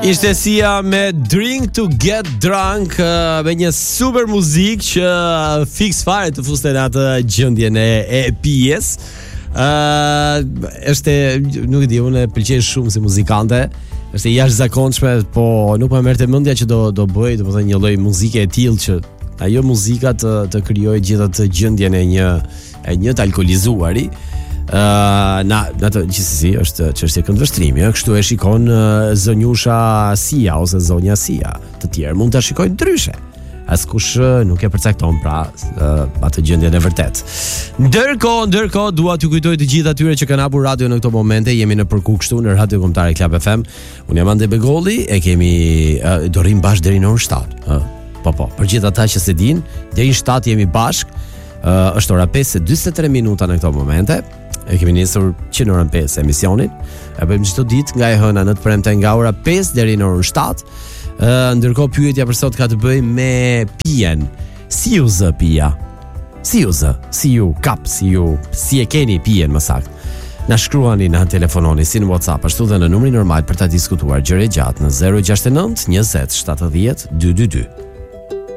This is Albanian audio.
Ishte Sia me Drink to Get Drunk, me një super muzikë që fix fare të fuste në atë gjendjen e pijes. Është, nuk e di, unë e pëlqej shumë si muzikante. Është jashtëzakonshme, po nuk më merrte mendja që do bëj, domethënë një lloj muzike e tillë që ajo muzika të krijojë gjithë atë gjendjen e një të alkolizuari. Na të gjithsesi është çështje këndvështrimi, kështu e shikon zonjusha Sia ose zonja Sia. Të tjerë mund ta shikojnë ndryshe. Askush nuk e përcakton pra atë gjendjen e vërtet. Ndërkohë dua t'ju kujtoj të gjithë atyre që kanë hapur radio në këto momente, jemi në përku kështu në Radio Kombëtare Club FM. Unë jam Ande Begolli, e kemi do rrim bashkë deri në orën 7. Po, për gjithë ata që se din, deri në 7 jemi bashkë. Është ora 5:43 minuta në këto momente. E kemi nisur që në orën 5 emisionin. E bëjmë çdo ditë nga e hëna në të premte nga ora 5 deri në orën 7. Ndërkohë pyetja për sot ka të bëjë me pijen. Si u zë pija? Si u zë? Si ju kap? Si e keni pijen më saktë? Na shkruani, na telefononi si në WhatsApp, ashtu dhe në numrin normal për ta diskutuar gjëra gjatë në 069 20 70 222.